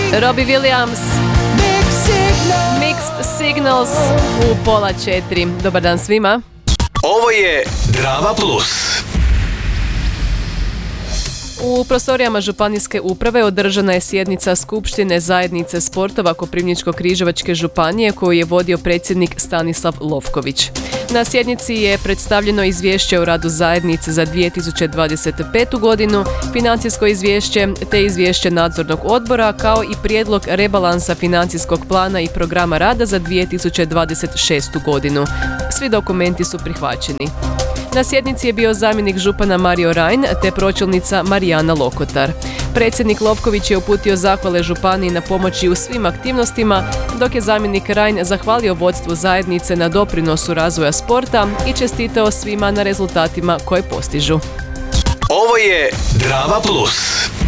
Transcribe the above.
Robbie Williams, Mixed Signals u 3:30. Dobar dan svima. Ovo je Drama Plus. U prostorijama Županijske uprave održana je sjednica Skupštine Zajednice sportova Koprivničko-križevačke županije koju je vodio predsjednik Stanislav Lovković. Na sjednici je predstavljeno izvješće o radu zajednice za 2025. godinu, financijsko izvješće te izvješće nadzornog odbora kao i prijedlog rebalansa financijskog plana i programa rada za 2026. godinu. Svi dokumenti su prihvaćeni. Na sjednici je bio zamjenik župana Mario Rajn te pročelnica Marijana Lokotar. Predsjednik Lovković je uputio zahvale županiji na pomoći u svim aktivnostima, dok je zamjenik Rajn zahvalio vodstvu zajednice na doprinosu razvoja sporta i čestitao svima na rezultatima koje postižu. Ovo je Drama Plus.